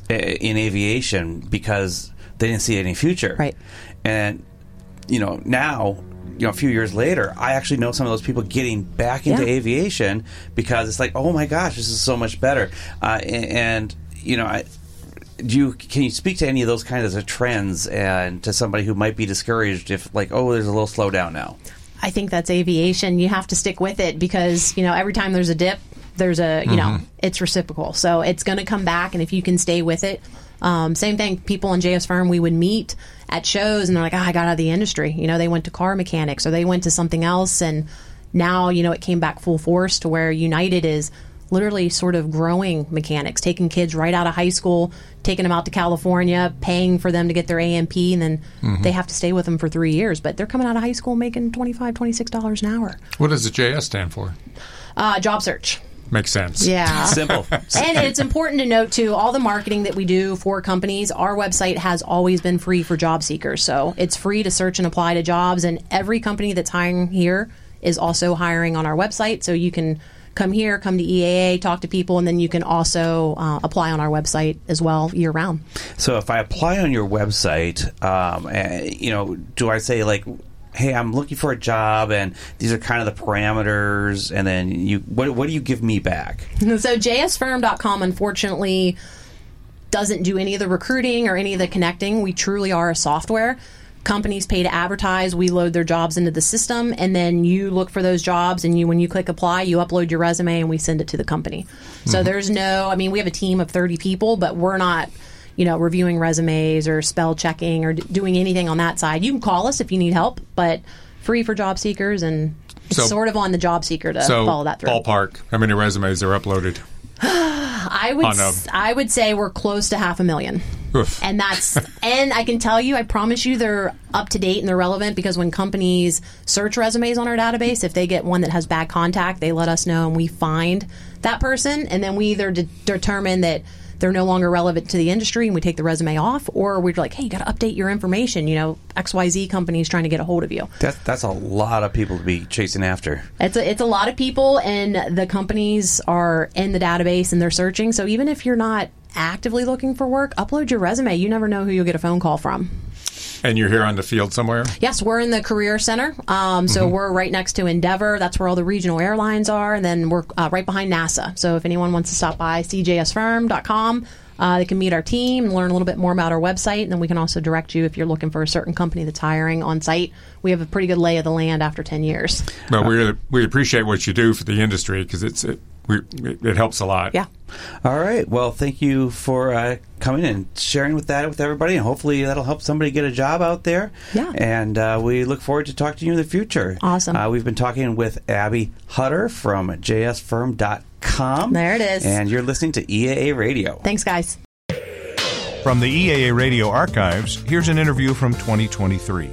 E: in aviation because they didn't see any future.
H: Right.
E: And you know, now, you know, a few years later, I actually know some of those people getting back into
H: yeah.
E: aviation because it's like, oh my gosh, this is so much better. Uh, and, and, you know, I, do you can you speak to any of those kinds of trends and to somebody who might be discouraged if, like, oh, there's a little slowdown now?
H: I think that's aviation. You have to stick with it because, you know, every time there's a dip, there's a, you mm-hmm. know, it's reciprocal. So it's going to come back, and if you can stay with it. Um, same thing, people in J S Firm, we would meet at shows, and they're like, oh, I got out of the industry. You know, they went to car mechanics or they went to something else, and now, you know, it came back full force to where United is literally sort of growing mechanics, taking kids right out of high school, taking them out to California, paying for them to get their A M P, and then mm-hmm. they have to stay with them for three years. But they're coming out of high school making twenty-five dollars, twenty-six dollars an hour.
B: What does the J S stand for?
H: Uh, job search.
B: Makes sense.
H: Yeah.
E: Simple.
H: And it's important to note, too, all the marketing that we do for companies, our website has always been free for job seekers. So it's free to search and apply to jobs. And every company that's hiring here is also hiring on our website. So you can come here, come to E A A, talk to people, and then you can also uh, apply on our website as well year round.
E: So if I apply on your website, um, uh, you know, do I say, like, hey, I'm looking for a job, and these are kind of the parameters, and then you, what, what do you give me back?
H: So J S firm dot com, unfortunately, doesn't do any of the recruiting or any of the connecting. We truly are a software. Companies pay to advertise. We load their jobs into the system, and then you look for those jobs, and you, when you click apply, you upload your resume, and we send it to the company. Mm-hmm. So there's no, I mean, we have a team of thirty people, but we're not, you know, reviewing resumes or spell checking or d- doing anything on that side. You can call us if you need help, but free for job seekers, and it's so, sort of on the job seeker to
B: so
H: follow that through.
B: Ballpark, how many resumes are uploaded?
H: I would s- I would say we're close to half a million. Oof. And that's and I can tell you, I promise you, they're up to date and they're relevant, because when companies search resumes on our database, if they get one that has bad contact, they let us know, and we find that person, and then we either de- determine that they're no longer relevant to the industry and we take the resume off, or we're like, hey, you got to update your information. You know, X Y Z company is trying to get a hold of you.
E: That, that's a lot of people to be chasing after.
H: It's a, it's a lot of people, and the companies are in the database and they're searching. So even if you're not actively looking for work, upload your resume. You never know who you'll get a phone call from.
B: And you're here on the field somewhere?
H: Yes, we're in the Career Center. Um, so mm-hmm. we're right next to Endeavor. That's where all the regional airlines are. And then we're uh, right behind NASA. So if anyone wants to stop by, C J S firm dot com, uh, they can meet our team and learn a little bit more about our website. And then we can also direct you if you're looking for a certain company that's hiring on site. We have a pretty good lay of the land after ten years.
B: Well, we we appreciate what you do for the industry, because it's it, we, it helps a lot.
H: Yeah.
E: All right. Well, thank you for uh, coming and sharing with that with everybody, and hopefully that'll help somebody get a job out there.
H: Yeah.
E: And uh, we look forward to talking to you in the future.
H: Awesome.
E: Uh, we've been talking with Abby Hutter from j s firm dot com.
H: There it is.
E: And you're listening to E A A Radio.
H: Thanks, guys.
D: From the E A A Radio archives, here's an interview from twenty twenty-three.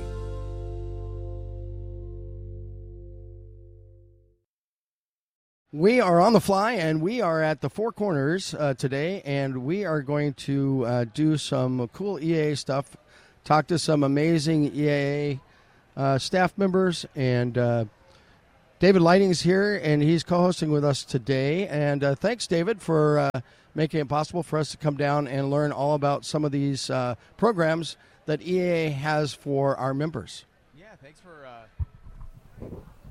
I: We are on the fly, and we are at the Four Corners uh, today, and we are going to uh, do some cool E A A stuff, talk to some amazing E A A uh, staff members, and uh, David Lighting's here, and he's co-hosting with us today. And uh, thanks, David, for uh, making it possible for us to come down and learn all about some of these uh, programs that E A A has for our members.
J: Yeah, thanks for... Uh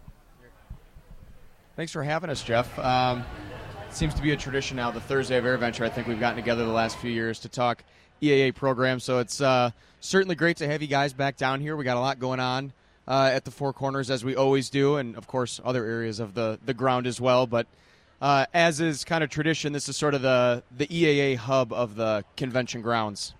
J: Thanks for having us, Jeff. Um, it seems to be a tradition now, the Thursday of AirVenture. I think we've gotten together the last few years to talk E A A programs, so it's uh, certainly great to have you guys back down here. We got a lot going on uh, at the Four Corners, as we always do, and, of course, other areas of the, the ground as well. But uh, as is kind of tradition, this is sort of the, the E A A hub of the convention grounds.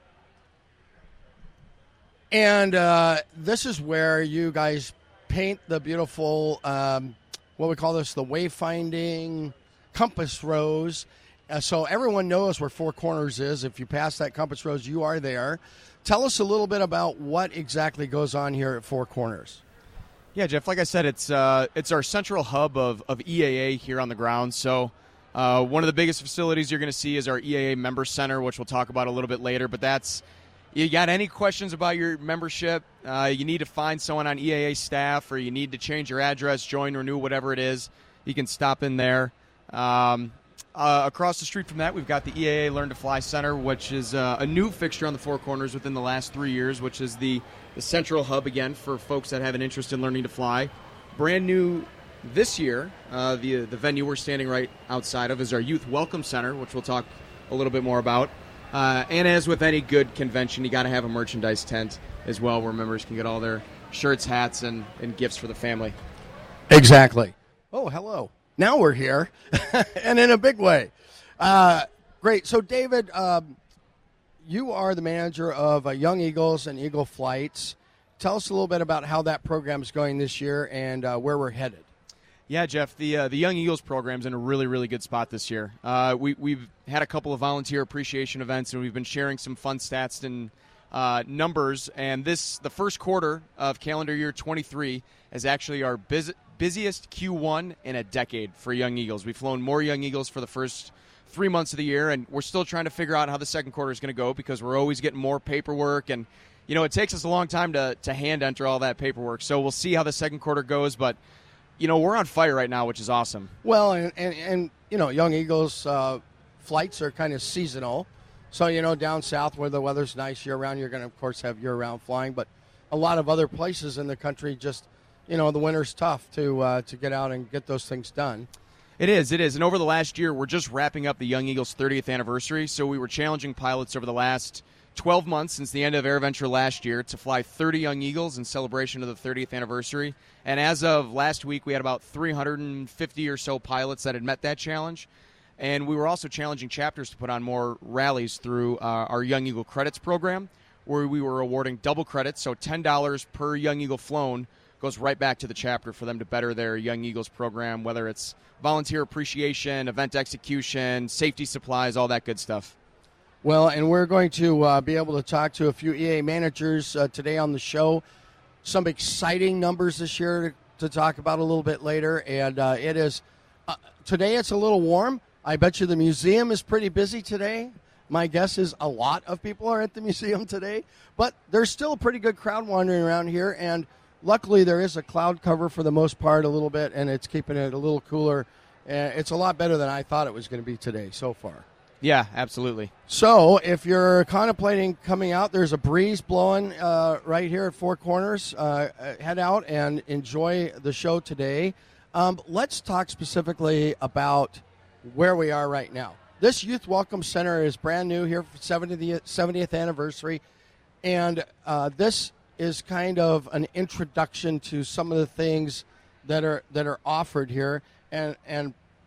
I: And uh, this is where you guys paint the beautiful... Um, what we call this, the wayfinding compass rose. Uh, so everyone knows where Four Corners is. If you pass that compass rose, you are there. Tell us a little bit about what exactly goes on here at Four Corners.
J: Yeah, Jeff, like I said, it's uh, it's our central hub of, of E A A here on the ground. So uh, one of the biggest facilities you're going to see is our E A A Member Center, which we'll talk about a little bit later. But that's, you got any questions about your membership, uh, you need to find someone on E A A staff, or you need to change your address, join, renew, whatever it is, you can stop in there. Um, uh, across the street from that, we've got the E A A Learn to Fly Center, which is uh, a new fixture on the Four Corners within the last three years, which is the, the central hub, again, for folks that have an interest in learning to fly. Brand new this year, uh, the, the venue we're standing right outside of is our Youth Welcome Center, which we'll talk a little bit more about. Uh, and as with any good convention, you got to have a merchandise tent as well, where members can get all their shirts, hats, and, and gifts for the family.
I: Exactly. Oh, hello. Now we're here, and in a big way. Uh, great. So, David, um, you are the manager of uh, Young Eagles and Eagle Flights. Tell us a little bit about how that program is going this year and uh, where we're headed.
J: Yeah, Jeff, the uh, the Young Eagles program's in a really, really good spot this year. Uh, we, we've had a couple of volunteer appreciation events, and we've been sharing some fun stats and uh, numbers. And this, the first quarter of calendar year twenty-three, is actually our biz- busiest Q one in a decade for Young Eagles. We've flown more Young Eagles for the first three months of the year, and we're still trying to figure out how the second quarter is going to go, because we're always getting more paperwork. And, you know, it takes us a long time to, to hand enter all that paperwork. So we'll see how the second quarter goes, but you know, we're on fire right now, which is awesome.
I: Well, and, and, and you know, Young Eagles uh, flights are kind of seasonal. So, you know, down south where the weather's nice year-round, you're going to, of course, have year-round flying. But a lot of other places in the country just, you know, the winter's tough to uh, to get out and get those things done.
J: It is, it is. And over the last year, we're just wrapping up the Young Eagles' thirtieth anniversary. So we were challenging pilots over the last twelve months since the end of AirVenture last year to fly thirty Young Eagles in celebration of the thirtieth anniversary. And as of last week, we had about three hundred fifty or so pilots that had met that challenge. And we were also challenging chapters to put on more rallies through uh, our Young Eagle Credits program, where we were awarding double credits, so ten dollars per Young Eagle flown goes right back to the chapter for them to better their Young Eagles program, whether it's volunteer appreciation, event execution, safety supplies, all that good stuff.
I: Well, and we're going to uh, be able to talk to a few E A A managers uh, today on the show. Some exciting numbers this year to, to talk about a little bit later. And uh, it is, uh, today it's a little warm. I bet you the museum is pretty busy today. My guess is a lot of people are at the museum today. But there's still a pretty good crowd wandering around here. And luckily there is a cloud cover for the most part a little bit, and it's keeping it a little cooler. Uh, it's a lot better than I thought it was going to be today so far.
J: Yeah, absolutely.
I: So if you're contemplating coming out, there's a breeze blowing uh, right here at Four Corners. Uh, head out and enjoy the show today. Um, let's talk specifically about where we are right now. This Youth Welcome Center is brand new here for seventieth, seventieth anniversary, and uh, this is kind of an introduction to some of the things that are that are offered here. And and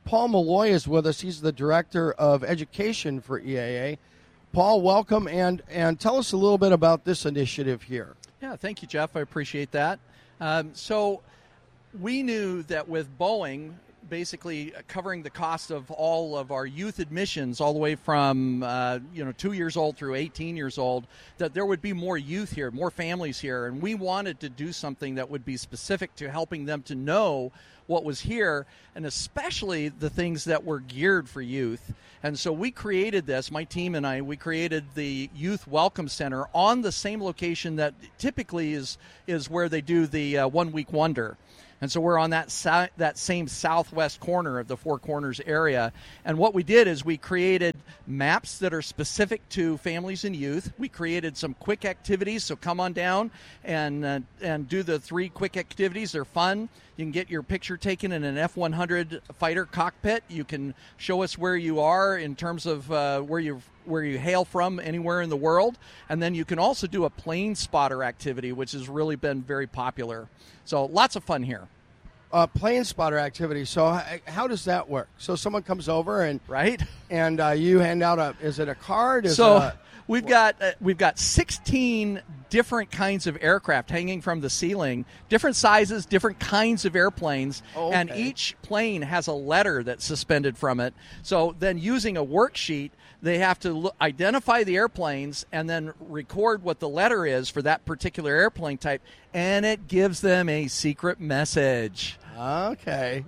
I: Paul Malloy is with us. He's the Director of Education for E A A. Paul, welcome, and, and tell us a little bit about this initiative here.
K: Yeah, thank you, Jeff. I appreciate that. Um, so we knew that with Boeing basically covering the cost of all of our youth admissions all the way from uh, you know two years old through eighteen years old, that there would be more youth here, more families here, and we wanted to do something that would be specific to helping them to know what was here, and especially the things that were geared for youth. And so we created this, my team and I, we created the Youth Welcome Center on the same location that typically is is where they do the uh, One Week Wonder. And so we're on that sa- that same southwest corner of the Four Corners area. And what we did is we created maps that are specific to families and youth. We created some quick activities, so come on down and uh, and do the three quick activities. They're fun. You can get your picture taken in an F one hundred fighter cockpit. You can show us where you are in terms of uh, where you where you hail from anywhere in the world. And then you can also do a plane spotter activity, which has really been very popular. So lots of fun here.
I: Uh, plane spotter activity. So h- how does that work? So someone comes over and
K: right,
I: and uh, you hand out a. Is it a card? Is
K: so
I: it a,
K: we've got uh, we've got sixteen different kinds of aircraft hanging from the ceiling, different sizes, different kinds of airplanes,
I: oh, okay.
K: and each plane has a letter that's suspended from it. So then, using a worksheet, they have to look, identify the airplanes and then record what the letter is for that particular airplane type, and it gives them a secret message.
I: Okay.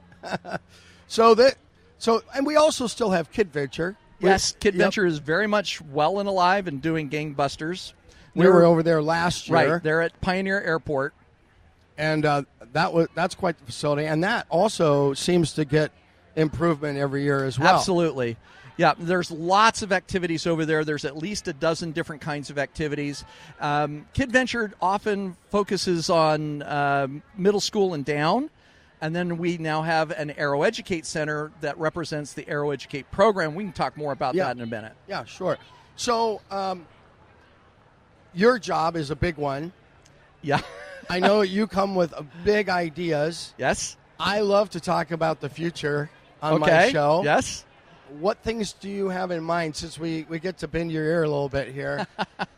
I: so that so and we also still have KidVenture.
K: Yes,
I: Yep.
K: KidVenture is very much well and alive and doing gangbusters.
I: We were over there last year.
K: Right, they're at Pioneer Airport.
I: And uh, that was that's quite the facility, and that also seems to get improvement every year as well.
K: Absolutely. Yeah, there's lots of activities over there. There's at least a dozen different kinds of activities. Um, KidVenture often focuses on um, middle school and down. And then we now have an Aero Educate Center that represents the Aero Educate program. We can talk more about
I: yeah.
K: that in a minute.
I: Yeah, sure. So um, your job is a big one.
K: Yeah.
I: I know you come with big ideas.
K: Yes.
I: I love to talk about the future on
K: okay.
I: my show.
K: Yes.
I: What things do you have in mind, since we, we get to bend your ear a little bit here?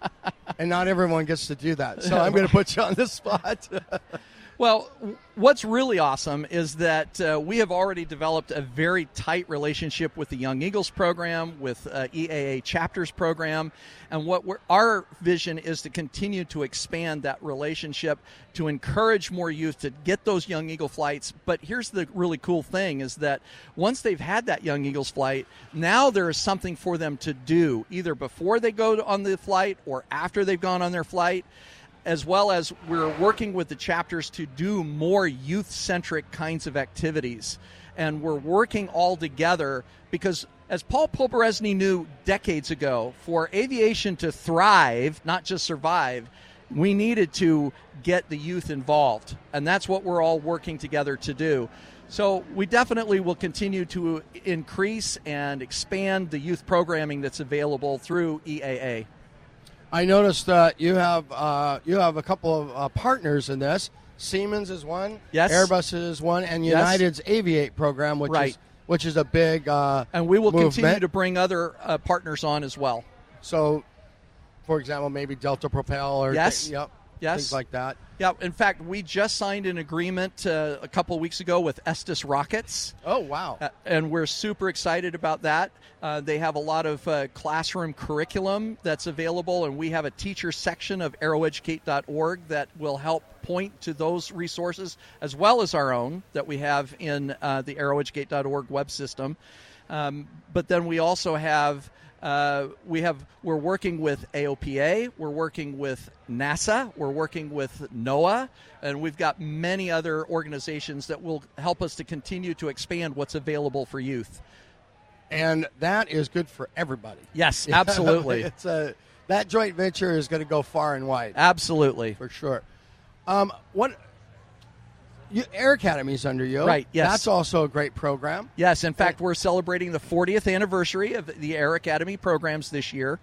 I: And not everyone gets to do that. So I'm going to put you on the spot.
K: Well, what's really awesome is that uh, we have already developed a very tight relationship with the Young Eagles program, with uh, E A A Chapters program, and what we're, our vision is to continue to expand that relationship, to encourage more youth to get those Young Eagle flights. But here's the really cool thing is that once they've had that Young Eagles flight, now there is something for them to do, either before they go on the flight or after they've gone on their flight, as well as we're working with the chapters to do more youth-centric kinds of activities. And we're working all together because, as Paul Poberezny knew decades ago, for aviation to thrive, not just survive, we needed to get the youth involved. And that's what we're all working together to do. So we definitely will continue to increase and expand the youth programming that's available through E A A.
I: I noticed that you have uh, you have a couple of uh, partners in this. Siemens is one,
K: yes.
I: Airbus is one, and
K: yes.
I: United's Aviate program, which
K: right.
I: is which is a big uh,
K: and we will
I: movement.
K: continue to bring other uh, partners on as well.
I: So, for example, maybe Delta Propel or
K: yes,
I: th- yep,
K: yes.
I: things like that.
K: Yeah, in fact, we just signed an agreement uh, a couple of weeks ago with Estes Rockets.
I: Oh, wow.
K: Uh, and we're super excited about that. Uh, they have a lot of uh, classroom curriculum that's available, and we have a teacher section of aero educate dot org that will help point to those resources, as well as our own that we have in uh, the aero educate dot org web system. Um, but then we also have Uh, we have, we're working with A O P A, we're working with NASA, we're working with NOAA, and we've got many other organizations that will help us to continue to expand what's available for youth.
I: And that is good for everybody.
K: Yes, absolutely.
I: it's a, that joint venture is going to go far and wide.
K: Absolutely.
I: For sure. Um, what... You, Air Academy is under you.
K: Right, yes.
I: That's also a great program.
K: Yes, in fact, we're celebrating the fortieth anniversary of the Air Academy programs this year.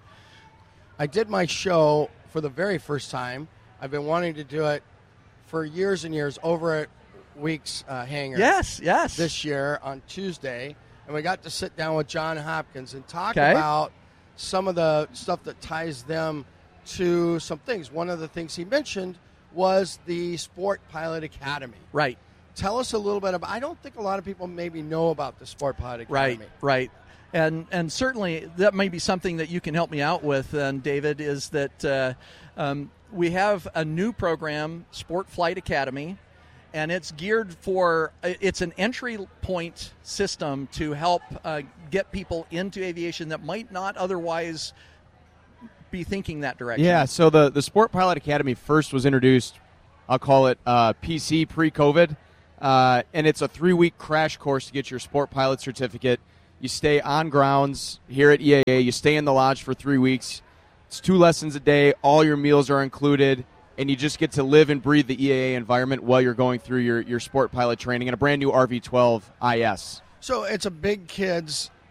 I: I did my show for the very first time. I've been wanting to do it for years and years over at Weeks uh, Hangar.
K: Yes, yes.
I: This year on Tuesday. and we got to sit down with John Hopkins and talk
K: Okay.
I: about some of the stuff that ties them to some things. One of the things he mentioned was the Sport Pilot Academy.
K: Right.
I: Tell us a little bit about. I don't think a lot of people maybe know about the Sport Pilot Academy.
K: Right, right. And and certainly that may be something that you can help me out with, uh, David, is that uh, um, we have a new program, Sport Flight Academy, and it's geared for, it's an entry point system to help uh, get people into aviation that might not otherwise be thinking that direction.
J: Yeah, so the, the Sport Pilot Academy first was introduced, I'll call it uh, P C, pre-COVID, uh, and it's a three-week crash course to get your Sport Pilot certificate. You stay on grounds here at E A A. You stay in the lodge for three weeks. It's two lessons a day. All your meals are included, and you just get to live and breathe the E A A environment while you're going through your, your Sport Pilot training in a brand new R V twelve I S.
I: So it's a big kids